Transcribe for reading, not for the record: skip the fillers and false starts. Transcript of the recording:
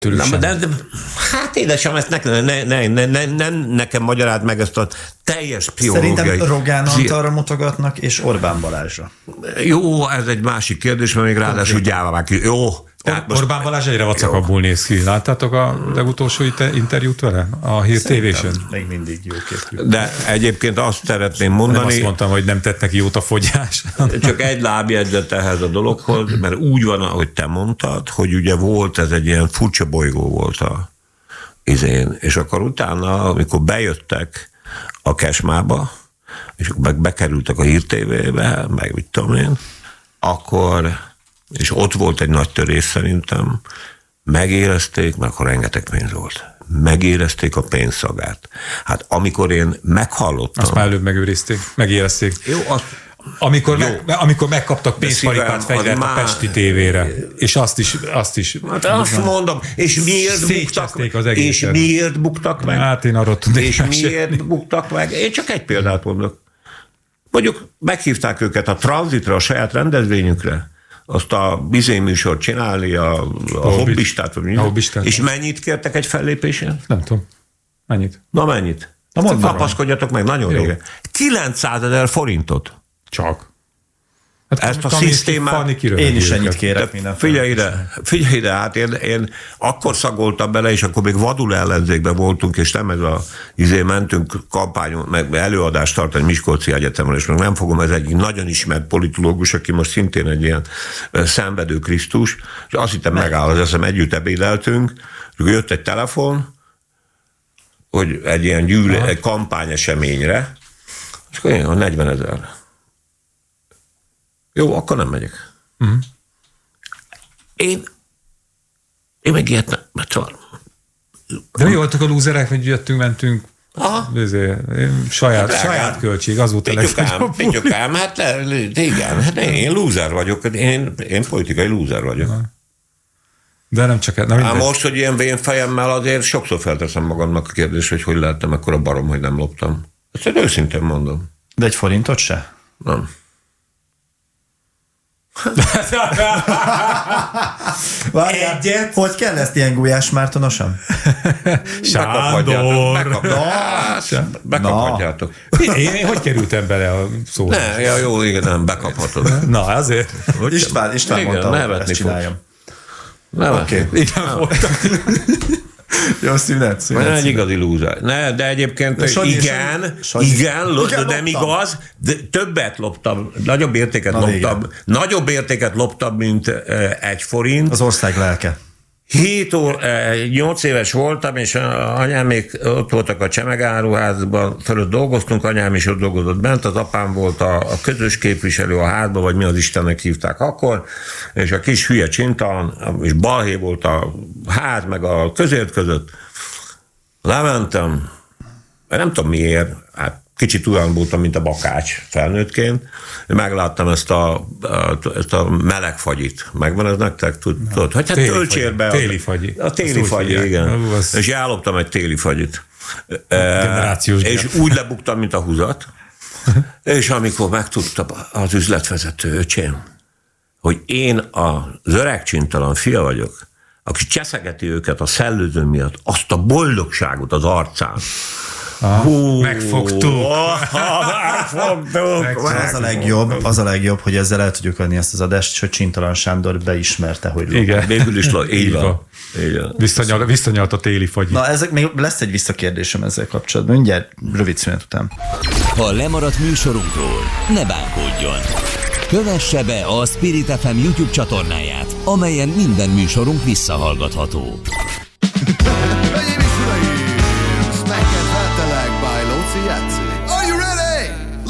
Hát édesem, ezt nekem magyaráz meg ezt a teljes pszichológiai... Szerintem Rogán Antalra mutogatnak, és Orbán Balázsra. Jó, ez egy másik kérdés, mert még ráadásul gyávák. Jó. Orbán Balázs egyre vacakabbul néz ki. Láttátok a legutolsó interjút vele? A Hír TV-sen? Még mindig jó képű. De egyébként azt szeretném mondani... Nem azt mondtam, hogy nem tett neki jót a fogyás. Csak egy lábjegyzet ehhez a dologhoz, mert úgy van, ahogy te mondtad, hogy ugye volt, ez egy ilyen furcsa bolygó volt a izén, és akkor utána, amikor bejöttek a Kesmába, és bekerültek a Hír TV-be, meg mit tudom én, akkor, és ott volt egy nagy törés szerintem, megérezték, mert akkor rengeteg pénz volt. Megérezték a pénzszagát. Hát amikor én meghallottam... Azt már előbb megérezték. Jó, amikor megkaptak pénzparipát fegyvert a Pesti tévére. És azt is hát azt mondom, és miért buktak meg? Hát én arról tudnék. És miért buktak meg? Én csak egy példát mondok. Mondjuk meghívták őket a Tranzitra, a saját rendezvényükre, azt a műsort csinálni, a hobbistát, és mennyit kértek egy fellépésen? Nem tudom. Mennyit? Na mennyit? Kapaszkodjatok meg, nagyon régen. 900 000 forintot. Csak. Hát ezt a szisztémát... Én is ennyit kérek minden. Figyelj ide, hát én akkor szagoltam bele, és akkor még vadul ellenzékben voltunk, és nem ez mentünk kampányon, meg előadást tartani Miskolci Egyetemről, és meg nem fogom, ez egy nagyon ismert politológus, aki most szintén egy ilyen szenvedő Krisztus, és azt hittem megáll az eszem, együtt ebédeltünk, és jött egy telefon, hogy egy ilyen egy kampányeseményre, és akkor én 40 000. Jó, akkor nem megyek. Uh-huh. Én meg ilyet nem, mert szóval... De mi voltak a lúzerek, hogy jöttünk, mentünk, saját költség, az volt a legfogyabb. Pityokám, hát igen, hát én lúzer vagyok, én politikai lúzer vagyok. De nem csak... Most, hogy ilyen vén fejemmel, azért sokszor felteszem magamnak a kérdést, hogy lehettem ekkora barom, hogy nem loptam. Ezt őszintén mondom. De egy forintot se? Nem. Egyet? Hogy kell ezt ilyen Gulyás Mártonosan? Sándor! Bekaphatjátok. Én hogy kerültem bele a szóra? Jó, igen, nem, bekaphatod. Na, azért. István mondta, hogy ezt csináljam. Oké. Igen, voltam. Jó, szünet. Egy igazi lúzer. De egyébként igen, nem igaz, de többet loptam, nagyobb értéket loptam, mint 1 forint. Az ország lelke. 8 éves voltam, és anyám még ott voltak a Csemegáruházban, fölött dolgoztunk, anyám is ott dolgozott bent, az apám volt a közös képviselő a házban, vagy mi az Istennek hívták akkor, és a kis hülye csintalan, és balhé volt a ház, meg a közért között. Lementem, nem tudom miért, hát kicsit olyan voltam, mint a Bakács felnőttként. Megláttam ezt a meleg fagyit. Megvan ez nektek? Tudod? Hát töltsér be. Téli fagyi. A téli fagyi, igen. És elloptam egy téli fagyit. És úgy lebuktam, mint a húzat. És amikor megtudta az üzletvezető öcsém, hogy én az öreg csintalan fia vagyok, aki cseszegeti őket a szellőző miatt, azt a boldogságot az arcán. Megfogtuk. Az a legjobb, hogy ezzel el tudjuk adni ezt az adást, és hogy Csintalan Sándor beismerte, hogy lopott. Igen, végül is így van. Visszanyalt a téli fagyi. Na, még lesz egy visszakérdésem ezzel kapcsolatban. Mindjárt rövid szünet után. Ha lemaradt műsorunkról, ne bánkodjon. Kövesse be a Spirit FM YouTube csatornáját, amelyen minden műsorunk visszahallgatható.